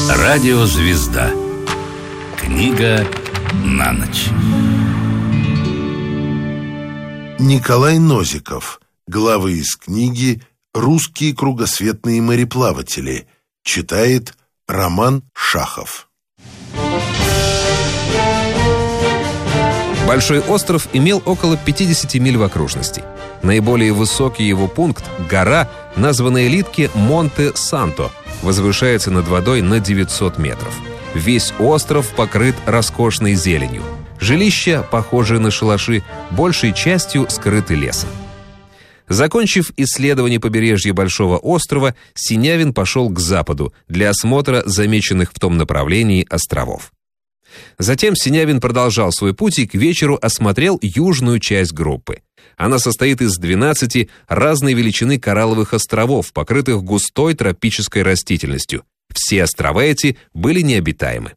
Радиозвезда. Книга на ночь. Николай Нозиков. Главы из книги «Русские кругосветные мореплаватели». Читает Роман Шахов. Большой остров имел около 50 миль в окружности. Наиболее высокий его пункт — гора, названная Литке Монте-Санто, возвышается над водой на 900 метров. Весь остров покрыт роскошной зеленью. Жилища, похожие на шалаши, большей частью скрыты лесом. Закончив исследование побережья Большого острова, Синявин пошел к западу для осмотра замеченных в том направлении островов. Затем Синявин продолжал свой путь и к вечеру осмотрел южную часть группы. Она состоит из 12 разной величины коралловых островов, покрытых густой тропической растительностью. Все острова эти были необитаемы.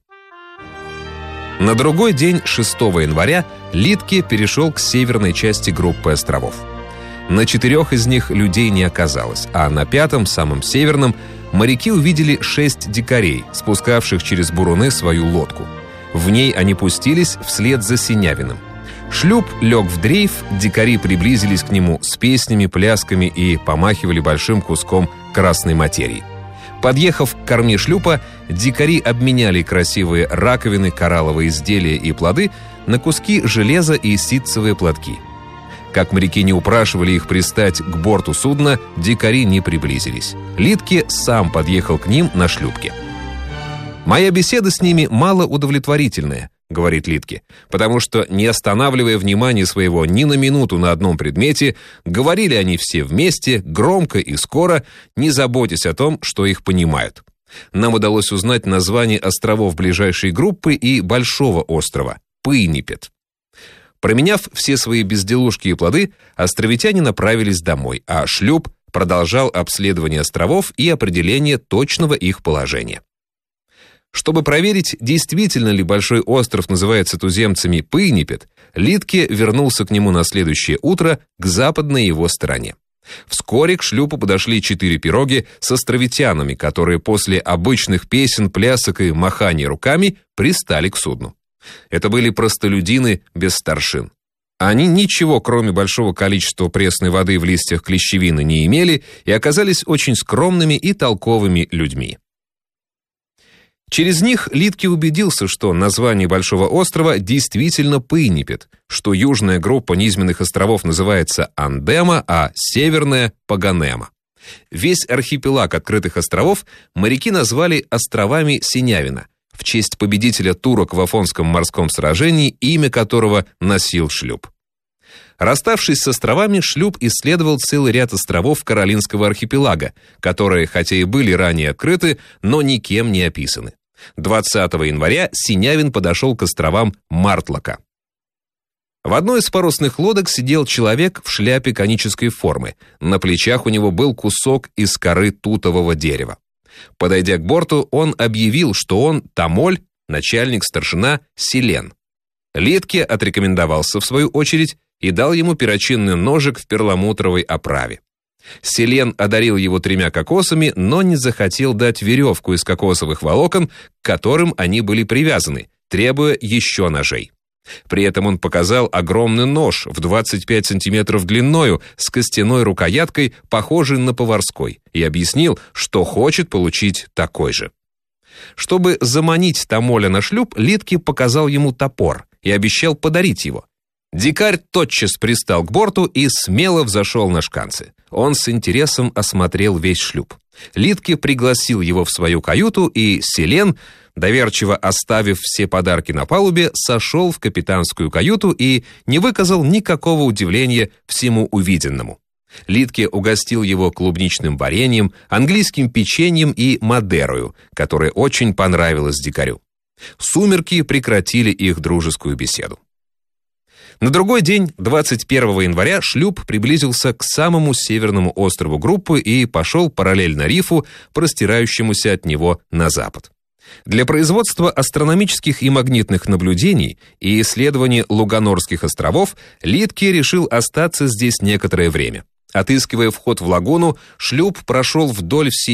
На другой день, 6 января, Литке перешел к северной части группы островов. На 4 из них людей не оказалось, а на 5, самом северном, моряки увидели 6 дикарей, спускавших через буруны свою лодку. В ней они пустились вслед за Синявиным. Шлюп лег в дрейф, дикари приблизились к нему с песнями, плясками и помахивали большим куском красной материи. Подъехав к корме шлюпа, дикари обменяли красивые раковины, коралловые изделия и плоды на куски железа и ситцевые платки. Как моряки не упрашивали их пристать к борту судна, дикари не приблизились. Литке сам подъехал к ним на шлюпке. «Моя беседа с ними малоудовлетворительная», — говорит Литке, «потому что, не останавливая внимания своего ни на минуту на одном предмете, говорили они все вместе, громко и скоро, не заботясь о том, что их понимают. Нам удалось узнать название островов ближайшей группы и большого острова — Пынипет». Променяв все свои безделушки и плоды, островитяне направились домой, а шлюп продолжал обследование островов и определение точного их положения. Чтобы проверить, действительно ли большой остров называется туземцами Пынипет, Литке вернулся к нему на следующее утро к западной его стороне. Вскоре к шлюпу подошли 4 пироги с островитянами, которые после обычных песен, плясок и махания руками пристали к судну. Это были простолюдины без старшин. Они ничего, кроме большого количества пресной воды в листьях клещевины, не имели и оказались очень скромными и толковыми людьми. Через них Литке убедился, что название Большого острова действительно Пынипет, что южная группа низменных островов называется Андема, а северная — Паганема. Весь архипелаг открытых островов моряки назвали островами Синявина, в честь победителя турок в Афонском морском сражении, имя которого носил шлюп. Расставшись с островами, шлюп исследовал целый ряд островов Каролинского архипелага, которые, хотя и были ранее открыты, но никем не описаны. 20 января Синявин подошел к островам Мартлока. В одной из парусных лодок сидел человек в шляпе конической формы. На плечах у него был кусок из коры тутового дерева. Подойдя к борту, он объявил, что он Тамоль, начальник-старшина Селен. Литке отрекомендовался в свою очередь и дал ему перочинный ножик в перламутровой оправе. Селен одарил его 3 кокосами, но не захотел дать веревку из кокосовых волокон, к которым они были привязаны, требуя еще ножей. При этом он показал огромный нож в 25 сантиметров длиною с костяной рукояткой, похожей на поварской, и объяснил, что хочет получить такой же. Чтобы заманить Тамоля на шлюп, Литке показал ему топор и обещал подарить его. Дикарь тотчас пристал к борту и смело взошел на шканцы. Он с интересом осмотрел весь шлюп. Литке пригласил его в свою каюту, и Селен, доверчиво оставив все подарки на палубе, сошел в капитанскую каюту и не выказал никакого удивления всему увиденному. Литке угостил его клубничным вареньем, английским печеньем и мадерою, которая очень понравилась дикарю. Сумерки прекратили их дружескую беседу. На другой день, 21 января, шлюп приблизился к самому северному острову группы и пошел параллельно рифу, простирающемуся от него на запад. Для производства астрономических и магнитных наблюдений и исследования Луганорских островов Литке решил остаться здесь некоторое время. Отыскивая вход в лагуну, шлюп прошел вдоль всей